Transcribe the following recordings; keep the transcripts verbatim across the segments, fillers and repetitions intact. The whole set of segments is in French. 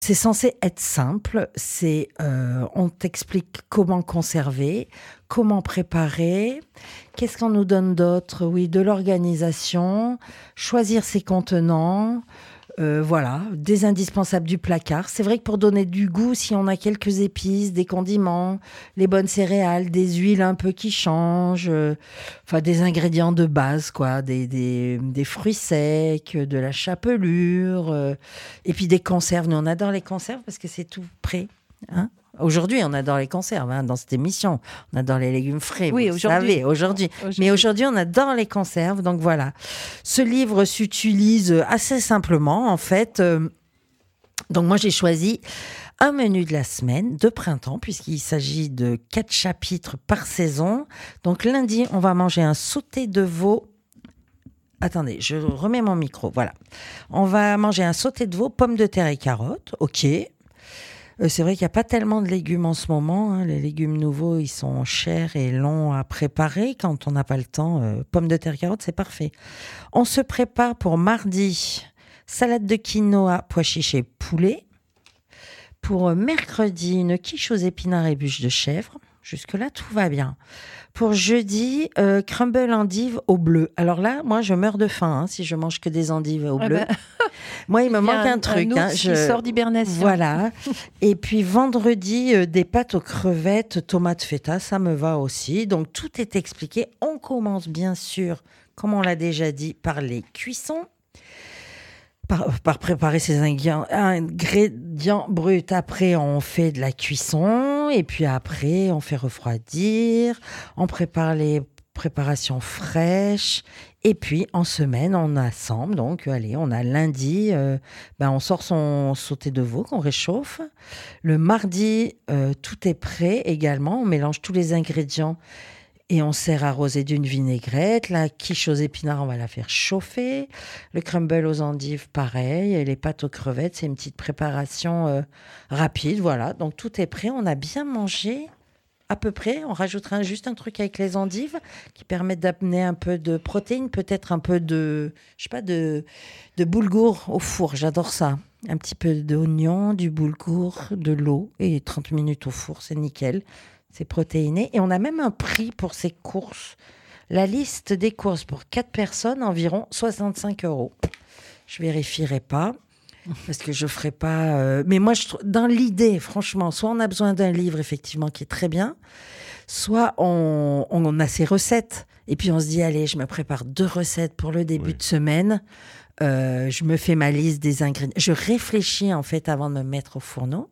C'est censé être simple, c'est euh, on t'explique comment conserver, comment préparer, qu'est-ce qu'on nous donne d'autre, oui, de l'organisation, choisir ses contenants, euh, voilà, des indispensables du placard. C'est vrai que pour donner du goût, si on a quelques épices, des condiments, les bonnes céréales, des huiles un peu qui changent, euh, enfin des ingrédients de base, quoi, des, des, des fruits secs, de la chapelure, euh, et puis des conserves. Nous, on adore les conserves parce que c'est tout prêt, hein. Aujourd'hui, on adore les conserves, hein, dans cette émission. On adore les légumes frais, oui, vous aujourd'hui. savez, aujourd'hui. aujourd'hui. Mais aujourd'hui, on adore les conserves. Donc voilà. Ce livre s'utilise assez simplement, en fait. Euh, donc moi, j'ai choisi un menu de la semaine de printemps, puisqu'il s'agit de quatre chapitres par saison. Donc lundi, on va manger un sauté de veau. Attendez, je remets mon micro. Voilà. On va manger un sauté de veau, pommes de terre et carottes. OK. Euh, c'est vrai qu'il n'y a pas tellement de légumes en ce moment, hein. Les légumes nouveaux, ils sont chers et longs à préparer. Quand on n'a pas le temps, euh, pommes de terre, carottes, c'est parfait. On se prépare pour mardi, salade de quinoa, pois chiches et poulet. Pour mercredi, une quiche aux épinards et bûches de chèvre. Jusque-là, tout va bien. Pour jeudi, euh, crumble endive au bleu. Alors là, moi, je meurs de faim hein, si je mange que des endives au bleu. Ah bah... Moi, il me il manque un, un truc. Un hein, je... qui sort d'hibernation. Voilà. Et puis vendredi, euh, des pâtes aux crevettes, tomates feta, ça me va aussi. Donc tout est expliqué. On commence bien sûr, comme on l'a déjà dit, par les cuissons. Par, par préparer ces ingrédients, ingrédients bruts. Après, on fait de la cuisson. Et puis après, on fait refroidir. On prépare les préparations fraîches. Et puis, en semaine, on assemble. Donc, allez, on a lundi, euh, ben, on sort son sauté de veau qu'on réchauffe. Le mardi, euh, tout est prêt également. On mélange tous les ingrédients. Et on sert arrosé d'une vinaigrette. La quiche aux épinards, on va la faire chauffer. Le crumble aux endives, pareil. Et les pâtes aux crevettes, c'est une petite préparation euh, rapide. Voilà, donc tout est prêt. On a bien mangé à peu près. On rajoutera juste un truc avec les endives qui permet d'amener un peu de protéines, peut-être un peu de, je sais pas, de, de boulgour au four. J'adore ça. Un petit peu d'oignon, du boulgour, de l'eau et trente minutes au four, c'est nickel. C'est protéiné. Et on a même un prix pour ces courses. La liste des courses pour quatre personnes, environ soixante-cinq euros. Je ne vérifierai pas, parce que je ne ferai pas... Euh... Mais moi, je trouve, dans l'idée, franchement, soit on a besoin d'un livre, effectivement, qui est très bien, soit on, on a ses recettes. Et puis, on se dit, allez, je me prépare deux recettes pour le début oui. de semaine. Euh, je me fais ma liste des ingrédients. Je réfléchis, en fait, avant de me mettre au fourneau.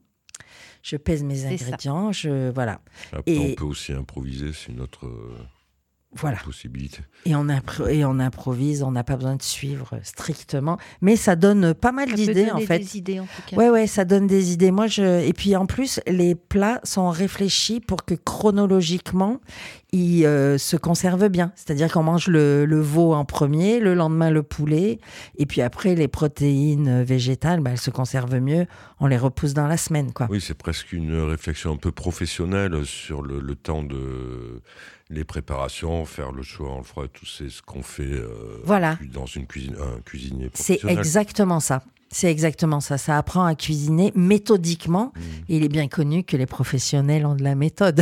Je pèse mes ingrédients, je voilà. Après, et on peut aussi improviser, c'est une autre euh, voilà. possibilité. Et on, impro- et on improvise, on n'a pas besoin de suivre strictement, mais ça donne pas mal ça d'idées peut en fait. Des idées en tout cas. Ouais ouais, ça donne des idées. Moi je et puis en plus les plats sont réfléchis pour que chronologiquement ils euh, se conservent bien. C'est-à-dire qu'on mange le, le veau en premier, le lendemain le poulet, et puis après les protéines végétales, bah, elles se conservent mieux. On les repousse dans la semaine, quoi. Oui, c'est presque une réflexion un peu professionnelle sur le, le temps de les préparations, faire le choix en le froid, tout c'est ce qu'on fait euh, voilà. dans une cuisine, un cuisinier professionnel. C'est exactement ça. C'est exactement ça. Ça apprend à cuisiner méthodiquement. Mmh. Il est bien connu que les professionnels ont de la méthode.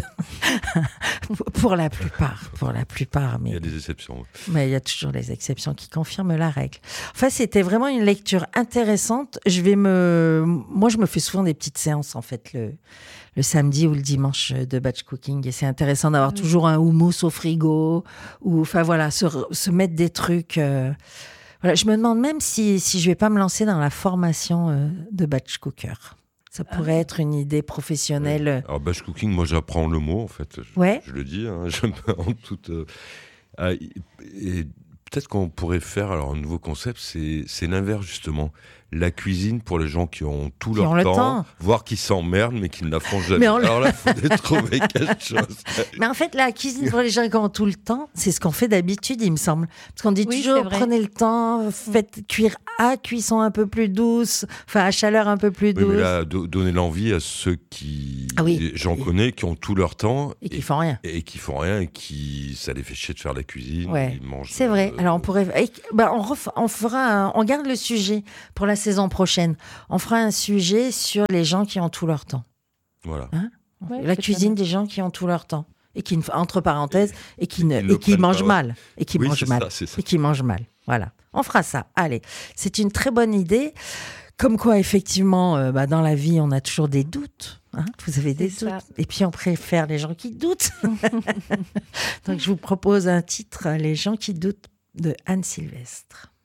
Pour la plupart. Pour la plupart. Mais... Il y a des exceptions. Mais il y a toujours les exceptions qui confirment la règle. Enfin, c'était vraiment une lecture intéressante. Je vais me... Moi, je me fais souvent des petites séances, en fait, le, le samedi ou le dimanche de batch cooking. Et c'est intéressant d'avoir mmh. toujours un houmous au frigo. Ou, enfin, voilà, se, se mettre des trucs... Euh... Voilà, je me demande même si, si je ne vais pas me lancer dans la formation euh, de batch cooker. Ça pourrait ah. être une idée professionnelle. Ouais. Alors, batch cooking, moi, j'apprends le mot, en fait. Je, ouais. je le dis, hein, je, en toute... Euh, euh, et peut-être qu'on pourrait faire alors, un nouveau concept, c'est, c'est l'inverse, justement. La cuisine pour les gens qui ont tout qui leur ont temps, temps, voire qui s'emmerdent, mais qui ne la font jamais. On... Alors là, il faudrait trouver quelque chose. Mais en fait, la cuisine pour les gens qui ont tout le temps, c'est ce qu'on fait d'habitude, il me semble. Parce qu'on dit oui, toujours, prenez le temps, faites cuire à cuisson un peu plus douce, enfin à chaleur un peu plus douce. Oui, mais là, do- donner l'envie à ceux qui, ah oui. j'en connais, qui ont tout leur temps. Et qui font rien. Et, et qui font rien, et qui, ça les fait chier de faire la cuisine. Ouais. Ils mangent, c'est vrai. Euh... Alors on pourrait, bah, on, ref... on fera, un... on garde le sujet pour la saison prochaine, on fera un sujet sur les gens qui ont tout leur temps. Voilà. Hein Ouais, la c'est cuisine bien. des gens qui ont tout leur temps. Et qui, entre parenthèses, et, et qui, ne, qui ne et qui le prennent mangent pas, ouais. mal. Et qui Oui, mangent c'est mal. ça, c'est ça. Et qui mangent mal. Voilà. On fera ça. Allez. C'est une très bonne idée. Comme quoi, effectivement, euh, bah, dans la vie, on a toujours des doutes. Hein, vous avez des C'est doutes. ça. Et puis, on préfère les gens qui doutent. Donc, je vous propose un titre, Les gens qui doutent, de Anne Sylvestre.